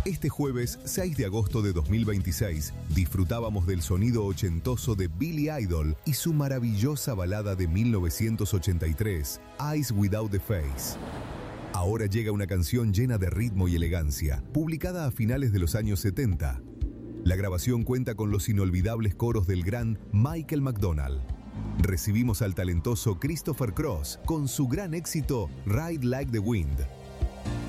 Este jueves 6 de agosto de 2026 disfrutábamos del sonido ochentoso de Billy Idol y su maravillosa balada de 1983, Eyes Without the Face. Ahora llega una canción llena de ritmo y elegancia, publicada a finales de los años 70. La grabación cuenta con los inolvidables coros del gran Michael McDonald. Recibimos al talentoso Christopher Cross con su gran éxito Ride Like the Wind.